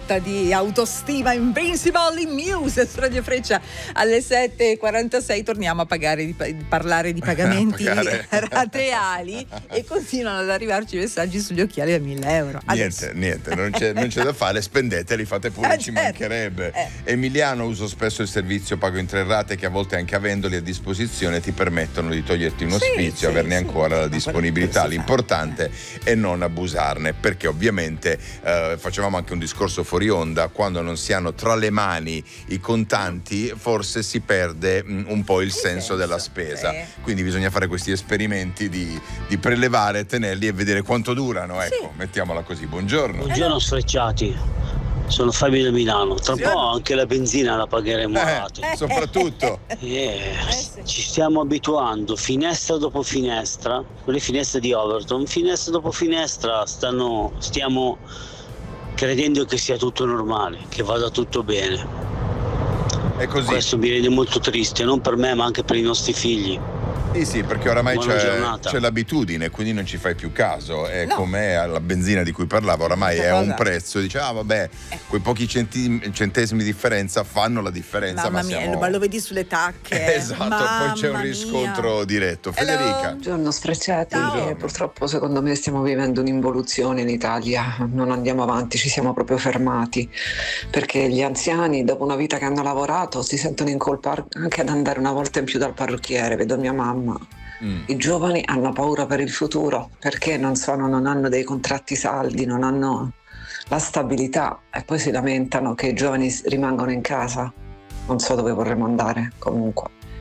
botta di autostima. Invincible in Muse su Radio Freccia alle 7:46. Torniamo a parlare di pagamenti rateali e continuano ad arrivarci messaggi sugli occhiali a 1.000 euro. Niente, non c'è da fare, spendeteli, fate pure, ci mancherebbe. Emiliano, uso spesso il servizio pago in 3 rate che a volte anche avendoli a disposizione ti permettono di toglierti uno sfizio, averne ancora la disponibilità. L'importante è non abusarne, perché ovviamente facevamo anche un discorso fuori onda, quando non si hanno tra le mani i contanti forse si perde un po' il senso della spesa, quindi bisogna fare questi esperimenti di prelevare, tenerli e vedere quanto durano, ecco, mettiamola così. Buongiorno sfrecciati, sono Fabio da Milano, tra un po' anche la benzina la pagheremo a rate. Soprattutto ci stiamo abituando finestra dopo finestra, quelle finestre di Overton, finestra dopo finestra stiamo credendo che sia tutto normale, che vada tutto bene. È così. Questo mi rende molto triste, non per me ma anche per i nostri figli. Sì, perché oramai c'è l'abitudine, quindi non ci fai più caso. È come la benzina di cui parlavo, oramai è a un prezzo, dice vabbè, quei pochi centesimi di differenza fanno la differenza. Mamma mia, ma lo vedi sulle tacche. Esatto, poi c'è un riscontro diretto. Federica. Buongiorno sfrecciati, purtroppo secondo me stiamo vivendo un'involuzione in Italia, non andiamo avanti, ci siamo proprio fermati, perché gli anziani dopo una vita che hanno lavorato si sentono in colpa anche ad andare una volta in più dal parrucchiere, vedo mia mamma. I giovani hanno paura per il futuro perché non hanno dei contratti saldi, non hanno la stabilità e poi si lamentano che i giovani rimangono in casa. Non so dove vorremmo andare comunque.